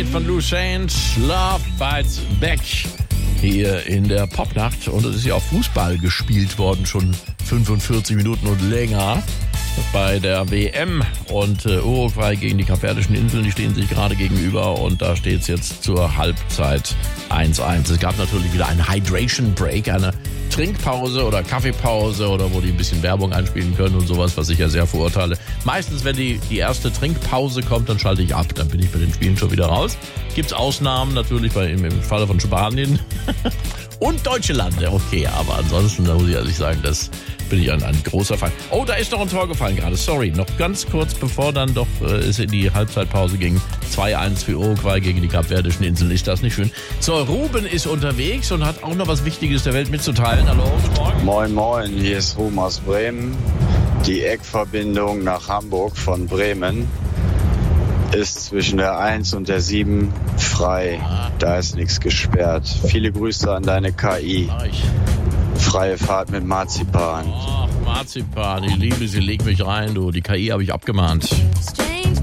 Tonight von Lou Saint, Love Bites Back hier in der Popnacht. Und es ist ja auch Fußball gespielt worden, schon 45 Minuten und länger bei der WM. Und Uruguay gegen die Kapverdischen Inseln, die stehen sich gerade gegenüber und da steht es jetzt zur Halbzeit 1-1. Es gab natürlich wieder einen Hydration Break, eine Trinkpause oder Kaffeepause oder wo die ein bisschen Werbung einspielen können und sowas, was ich ja sehr verurteile. Meistens, wenn die erste Trinkpause kommt, dann schalte ich ab. Dann bin ich bei den Spielen schon wieder raus. Gibt's Ausnahmen natürlich im Falle von Spanien und deutsche Lande. Okay, aber ansonsten da muss ich ehrlich sagen, das bin ich ein großer Fan. Oh, da ist noch ein Tor gefallen gerade. Sorry, noch ganz kurz bevor dann doch es in die Halbzeitpause ging. 2-1 für Uruguay gegen die Kapverdischen Inseln. Ist das nicht schön? So, Ruben ist unterwegs und hat auch noch was Wichtiges der Welt mitzuteilen. Hallo, guten Morgen. Moin, moin, hier ist Ruben aus Bremen. Die Eckverbindung nach Hamburg von Bremen ist zwischen der 1 und der 7 frei. Da ist nichts gesperrt. Viele Grüße an deine KI. Freie Fahrt mit Marzipan. Ach, Marzipan, ich liebe sie, leg mich rein, du. Die KI habe ich abgemahnt.